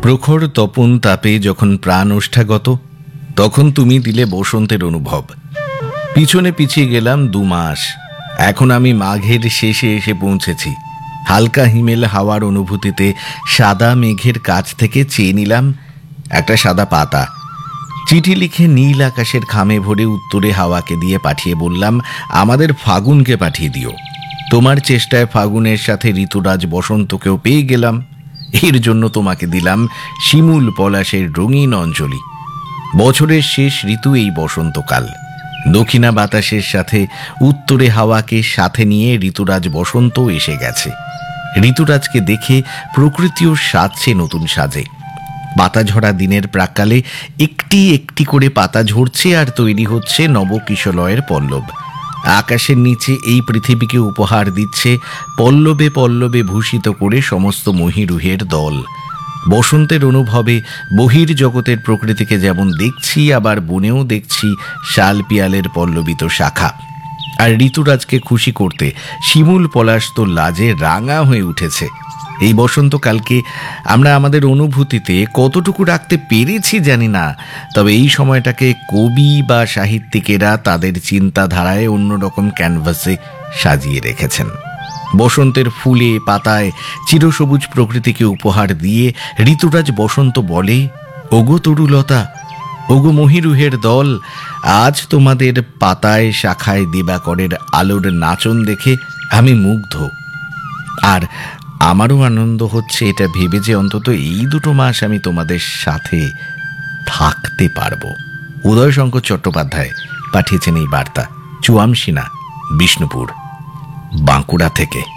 প্রখর তপন তাপে যখন প্রাণ ওষ্ঠাগত, তখন তুমি দিলে বসন্তের অনুভব। পিছনে পিছিয়ে গেলাম 2 মাস। এখন আমি মাঘের শেষে এসে পৌঁছেছি। হালকা হিমেল হাওয়ার অনুভূতিতে সাদা মেঘের কাছ থেকে চেয়ে নিলাম একটা সাদা পাতা। চিঠি লিখে নীল আকাশের খামে ভরে উত্তরে হাওয়াকে দিয়ে পাঠিয়ে বললাম, আমাদের ফাগুনকে পাঠিয়ে দিও। তোমার চেষ্টায় ফাগুনের সাথে ঋতুরাজ বসন্তকেও পেয়ে গেলাম। এর জন্য তোমাকে দিলাম শিমুল পলাশের রঙিন অঞ্জলি। বছরের শেষ ঋতু এই বসন্তকাল। দক্ষিণা বাতাসের সাথে উত্তরে হাওয়াকে সাথে নিয়ে ঋতুরাজ বসন্ত এসে গেছে। ঋতুরাজকে দেখে প্রকৃতিও সাজছে নতুন সাজে। পাতা ঝরা দিনের প্রাক্কালে একটি একটি করে পাতা ঝরছে আর তৈরি হচ্ছে নবকিশলয়ের পল্লব। আকাশের নিচে এই পৃথিবীকে উপহার দিচ্ছে পল্লবে পল্লবে ভূষিত করে সমস্ত মহীরুহের দল। বসন্তের অনুভবে বহির জগতের প্রকৃতিকে যেমন দেখছি, আবার বনেও দেখছি শাল পিয়ালের পল্লবিত শাখা। আর ঋতুরাজকে খুশি করতে শিমুল পলাশ তো লাজে রাঙা হয়ে উঠেছে। এই বসন্তকালকে আমরা আমাদের অনুভূতিতে কতটুকু রাখতে পেরেছি জানি না, তবে এই সময়টাকে কবি বা সাহিত্যিকেরা তাদের চিন্তাধারায় অন্যরকম ক্যানভাসে সাজিয়ে রেখেছেন। বসন্তের ফুলে পাতায় চিরসবুজ প্রকৃতিকে উপহার দিয়ে ঋতুরাজ বসন্ত বলে, ওগো তরুলতা, ওগো মহীরুহের দল, আজ তোমাদের পাতায় শাখায় দিবাকরের আলোর নাচন দেখে আমি মুগ্ধ। আর আমারও আনন্দ হচ্ছে এটা ভেবে যে অন্তত এই 2 মাস আমি তোমাদের সাথে থাকতে পারবো। উদয়শঙ্কর চট্টোপাধ্যায় পাঠিয়েছেন এই বার্তা। চুয়ামসিনা, বিষ্ণুপুর, বাঁকুড়া থেকে।